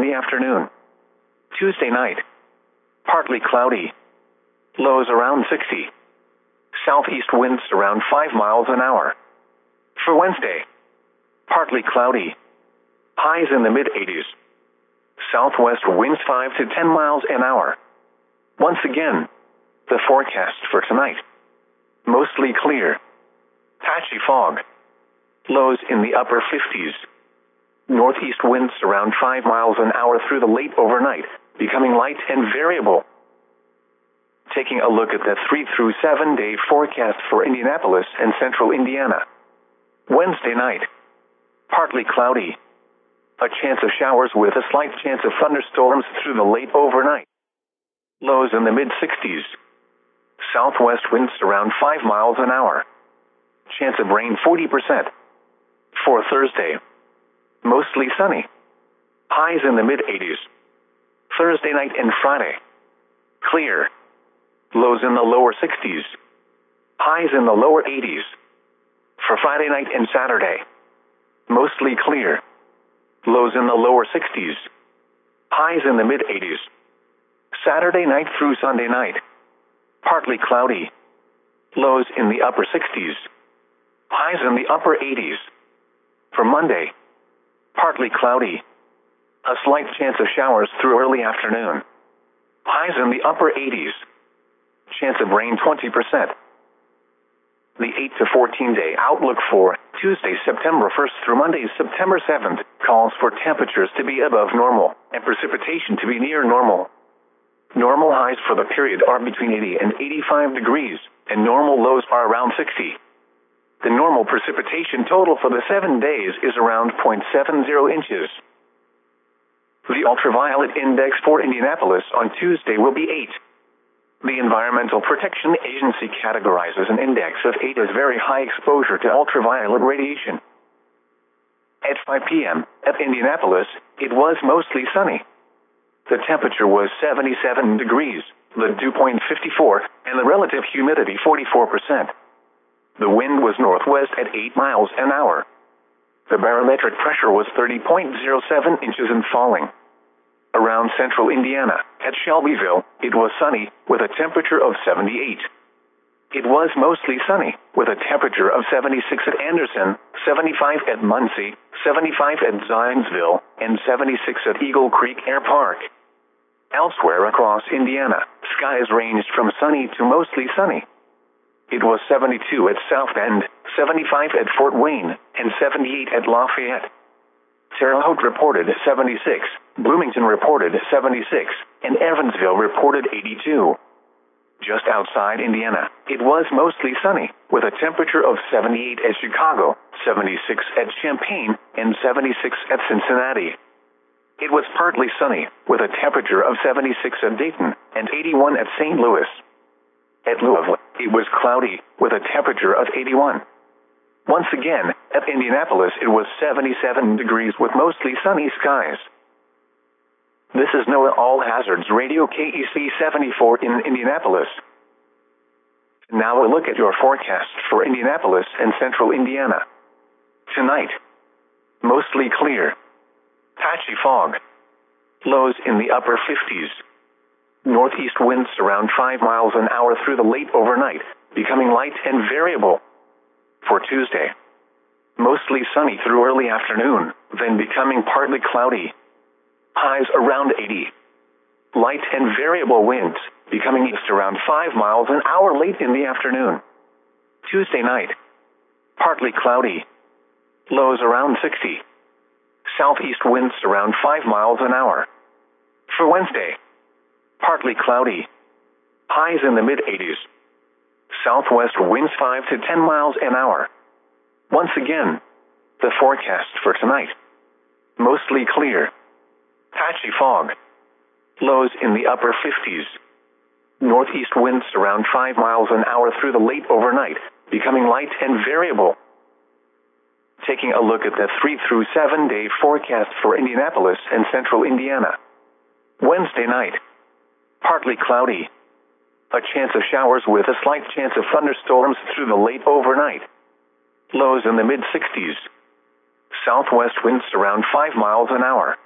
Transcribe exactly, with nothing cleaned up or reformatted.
the afternoon. Tuesday night, partly cloudy. Lows around sixty. Southeast winds around five miles an hour. For Wednesday, partly cloudy. Highs in the mid eighties. Southwest winds five to ten miles an hour. Once again, the forecast for tonight. Mostly clear. Patchy fog. Lows in the upper fifties. Northeast winds around five miles an hour through the late overnight, becoming light and variable. Taking a look at the three through seven day forecast for Indianapolis and central Indiana. Wednesday night, partly cloudy. A chance of showers with a slight chance of thunderstorms through the late overnight. Lows in the mid sixties. Southwest winds around five miles an hour. Chance of rain forty percent. For Thursday, mostly sunny. Highs in the mid eighties. Thursday night and Friday, clear. Lows in the lower sixties. Highs in the lower eighties. For Friday night and Saturday, mostly clear. Lows in the lower sixties. Highs in the mid eighties. Saturday night through Sunday night, partly cloudy. Lows in the upper sixties. Highs in the upper eighties. For Monday, partly cloudy. A slight chance of showers through early afternoon. Highs in the upper eighties. Chance of rain twenty percent. The eight to fourteen day outlook for Tuesday, September first through Monday, September seventh, calls for temperatures to be above normal and precipitation to be near normal. Normal highs for the period are between eighty and eighty-five degrees, and normal lows are around sixty. The normal precipitation total for the seven days is around zero point seven zero inches. The ultraviolet index for Indianapolis on Tuesday will be eight. The Environmental Protection Agency categorizes an index of eight as very high exposure to ultraviolet radiation. At five p m at Indianapolis, it was mostly sunny. The temperature was seventy-seven degrees, the dew point fifty-four, and the relative humidity forty-four percent. The wind was northwest at eight miles an hour. The barometric pressure was thirty point zero seven inches and falling. Around central Indiana, at Shelbyville, it was sunny, with a temperature of seventy-eight. It was mostly sunny, with a temperature of seventy-six at Anderson, seventy-five at Muncie, seventy-five at Zionsville, and seventy-six at Eagle Creek Air Park. Elsewhere across Indiana, skies ranged from sunny to mostly sunny. It was seventy-two at South Bend, seventy-five at Fort Wayne, and seventy-eight at Lafayette. Terre Haute reported seventy-six, Bloomington reported seventy-six, and Evansville reported eighty-two. Just outside Indiana, it was mostly sunny, with a temperature of seventy-eight at Chicago, seventy-six at Champaign, and seventy-six at Cincinnati. It was partly sunny, with a temperature of seventy-six at Dayton, and eighty-one at Saint Louis. At Louisville, it was cloudy, with a temperature of eighty-one. Once again, at Indianapolis, it was seventy-seven degrees with mostly sunny skies. This is NOAA All Hazards Radio K E C seventy-four in Indianapolis. Now a look at your forecast for Indianapolis and central Indiana. Tonight, mostly clear. Patchy fog. Lows in the upper fifties. Northeast winds around five miles an hour through the late overnight, becoming light and variable. For Tuesday, mostly sunny through early afternoon, then becoming partly cloudy. Highs around eighty. Light and variable winds, becoming east around five miles an hour late in the afternoon. Tuesday night, partly cloudy. Lows around sixty. Southeast winds around five miles an hour. For Wednesday, partly cloudy. Highs in the mid eighties. Southwest winds five to ten miles an hour. Once again, the forecast for tonight. Mostly clear. Patchy fog. Lows in the upper fifties. Northeast winds around five miles an hour through the late overnight, becoming light and variable. Taking a look at the three through seven day forecast for Indianapolis and central Indiana. Wednesday night, partly cloudy. A chance of showers with a slight chance of thunderstorms through the late overnight. Lows in the mid sixties. Southwest winds around five miles an hour.